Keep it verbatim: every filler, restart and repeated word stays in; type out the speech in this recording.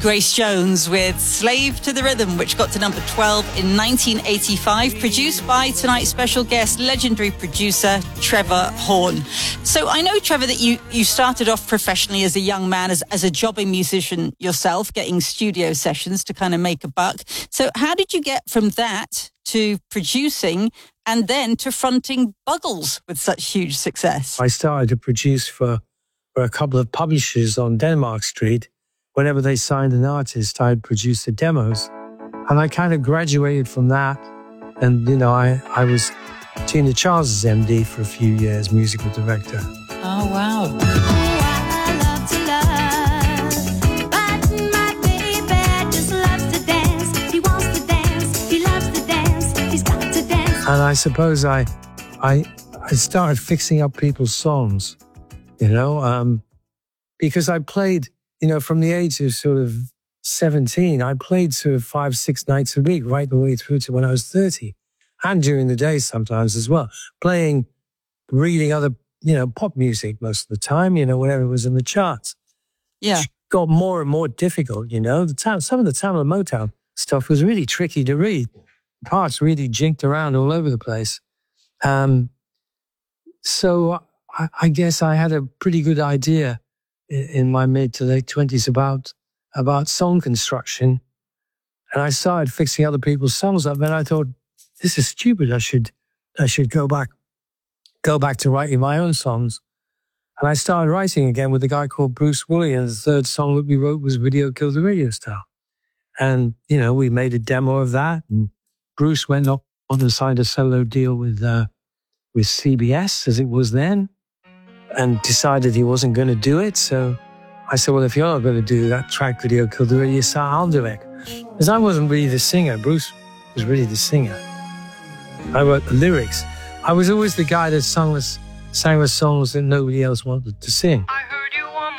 Grace Jones with Slave to the Rhythm, which got to number twelve in nineteen eighty-five, produced by tonight's special guest, legendary producer Trevor Horn. So I know, Trevor, that you, you started off professionally as a young man, as, as a jobbing musician yourself, getting studio sessions to kind of make a buck. So how did you get from that to producing and then to fronting Buggles with such huge success? I started to produce for, for a couple of publishers on Denmark Street. Whenever they signed an artist, I'd produce the demos. And I kind of graduated from that. And, you know, I, I was Tina Charles's M D for a few years, musical director. Oh, wow. And I suppose I, I, I started fixing up people's songs, you know, um, because I played, you know, from the age of sort of seventeen, I played sort of five, six nights a week, right the way through to when I was thirty. And during the day sometimes as well, playing, reading other, you know, pop music most of the time, you know, whatever was in the charts. Yeah. It got more and more difficult, you know. The town, some of the Tamla Motown stuff was really tricky to read. Parts really jinked around all over the place. Um, so I, I guess I had a pretty good idea in, in my mid to late twenties about, about song construction. And I started fixing other people's songs up, and I thought, this is stupid. I should, I should go back, go back to writing my own songs. And I started writing again with a guy called Bruce Woolley, and the third song that we wrote was Video Killed the Radio Star. And, you know, we made a demo of that, and Bruce went up on and signed a solo deal with, uh, with C B S, as it was then, and decided he wasn't going to do it. So I said, well, if you're not going to do that track, Video Killed the Radio Star, I'll do it. Because I wasn't really the singer. Bruce was really the singer. I wrote the lyrics. I was always the guy that sung the, sang the songs that nobody else wanted to sing. I